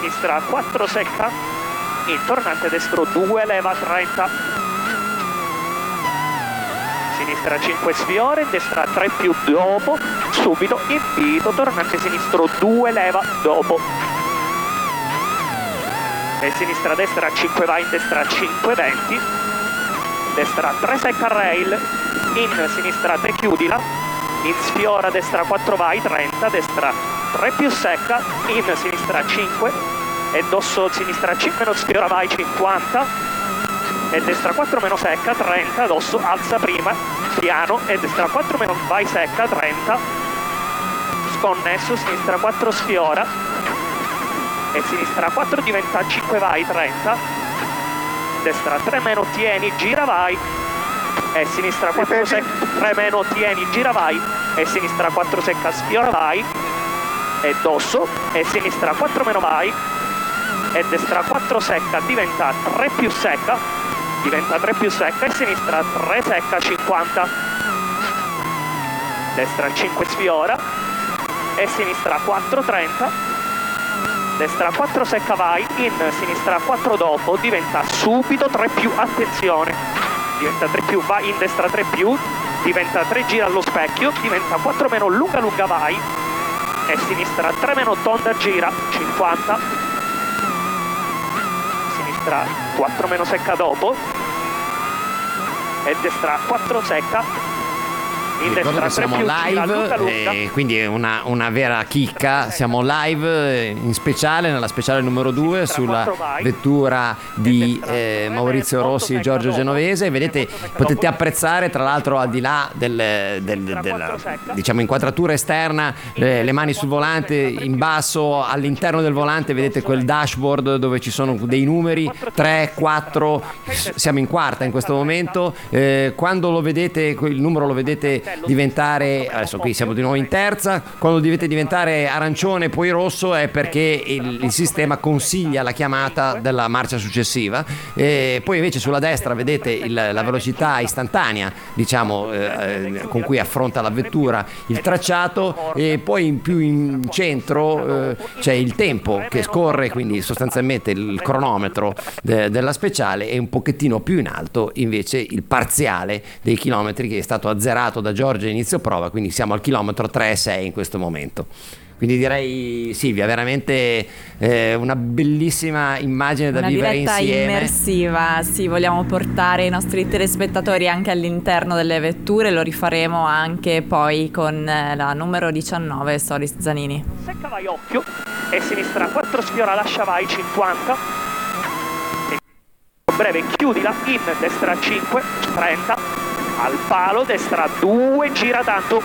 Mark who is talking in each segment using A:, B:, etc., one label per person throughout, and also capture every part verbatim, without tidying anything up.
A: sinistra quattro secca, in tornante destro due leva trenta, sinistra cinque sfiora, in destra tre più dopo, subito invito, tornante sinistro due leva dopo, e sinistra destra cinque va, in destra cinque venti, destra tre secca rail, in sinistra tre chiudila, in sfiora destra quattro vai trenta, destra tre più secca, in sinistra cinque e dosso sinistra cinque meno sfiora vai cinquanta e destra quattro meno secca trenta, dosso alza prima piano e destra quattro meno vai secca trenta, sconnesso sinistra quattro sfiora e sinistra quattro diventa cinque vai trenta, destra tre meno tieni gira vai e sinistra quattro secca tre meno tieni gira vai e sinistra quattro secca sfiora vai e dosso e sinistra quattro meno vai e destra quattro secca diventa tre più secca, diventa tre più secca e sinistra tre secca cinquanta, destra cinque sfiora e sinistra quattro trenta, destra quattro secca vai, in sinistra quattro dopo diventa subito tre più, attenzione, diventa tre più vai, in destra tre più, diventa tre gira allo specchio, diventa quattro meno lunga lunga vai e sinistra tre meno tonda gira cinquanta, sinistra quattro meno secca dopo e destra quattro secca, in
B: Ricordo
A: destra
B: che
A: tre
B: siamo
A: più
B: live,
A: gira lunga lunga.
B: E quindi è una, una vera chicca. Siamo live in speciale, nella speciale numero due sulla vettura di eh, Maurizio Rossi e Giorgio Genovese. Vedete, potete apprezzare tra l'altro al di là del, del, della diciamo inquadratura esterna, le, le mani sul volante, in basso all'interno del volante vedete quel dashboard dove ci sono dei numeri tre, quattro, siamo in quarta in questo momento. Eh, quando lo vedete, il numero lo vedete diventare, adesso qui siamo di nuovo in terza, quando dovete diventare arancione e poi rosso è perché il, il sistema consiglia la chiamata della marcia successiva. E poi invece sulla destra vedete il, la velocità istantanea, diciamo, eh, con cui affronta la vettura il tracciato, e poi in più in centro eh, c'è il tempo che scorre, quindi sostanzialmente il cronometro de, della speciale, e un pochettino più in alto invece il parziale dei chilometri che è stato azzerato da Giorgio a inizio prova, quindi siamo al chilometro tre virgola sei in questo momento. Quindi direi, Silvia, veramente eh, una bellissima immagine da
C: una
B: vivere
C: diretta
B: insieme.
C: Immersiva, sì, vogliamo portare i nostri telespettatori anche all'interno delle vetture, lo rifaremo anche poi con la numero diciannove, Solis Zanini.
A: Secca vai occhio e sinistra quattro sfiora lascia vai cinquanta, breve chiudila, in destra cinque trenta, al palo destra due gira tanto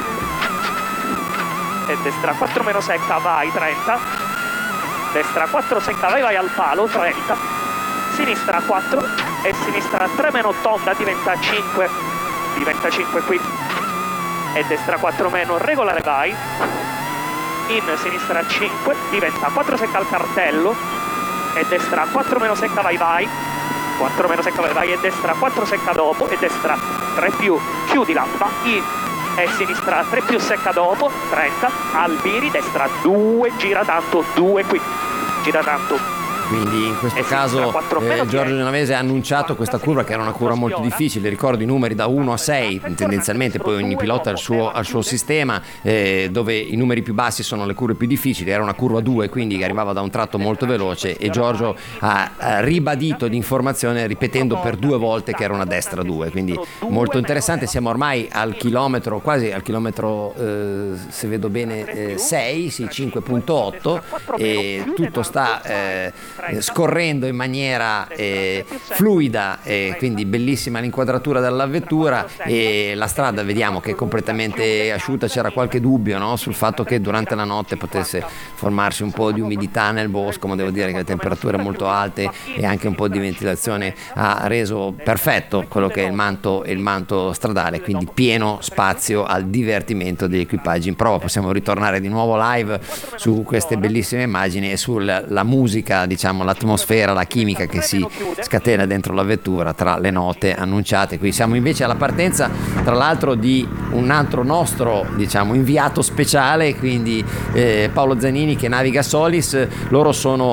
A: e destra quattro meno secca vai trenta, destra quattro secca vai vai al palo trenta, sinistra quattro e sinistra tre meno tonda diventa cinque, diventa cinque qui e destra quattro meno regolare vai, in sinistra cinque diventa quattro secca al cartello e destra quattro meno secca vai vai, quattro meno secca vai vai e destra quattro secca dopo e destra tre più chiudila va in e sinistra tre più secca dopo trenta, Albiri destra due gira tanto due qui, gira tanto.
B: Quindi in questo caso eh, Giorgio Genovese ha annunciato questa curva che era una curva molto difficile, ricordo i numeri da uno a sei tendenzialmente, poi ogni pilota ha il suo, ha il suo sistema eh, dove i numeri più bassi sono le curve più difficili, era una curva due quindi arrivava da un tratto molto veloce e Giorgio ha, ha ribadito l'informazione ripetendo per due volte che era una destra due, quindi molto interessante. Siamo ormai al chilometro, quasi al chilometro eh, se vedo bene eh, sei, sì, cinque virgola otto, e tutto sta eh, scorrendo in maniera eh, fluida, e quindi bellissima l'inquadratura della vettura, e la strada vediamo che è completamente asciutta. C'era qualche dubbio, no, sul fatto che durante la notte potesse formarsi un po' di umidità nel bosco, ma devo dire che le temperature molto alte e anche un po' di ventilazione ha reso perfetto quello che è il manto, il manto stradale, quindi pieno spazio al divertimento degli equipaggi in prova. Possiamo ritornare di nuovo live su queste bellissime immagini e sulla musica, diciamo l'atmosfera, la chimica che si scatena dentro la vettura tra le note annunciate. Qui siamo invece alla partenza, tra l'altro, di un altro nostro, diciamo, inviato speciale, quindi eh, Paolo Zanini che naviga Solis. Loro sono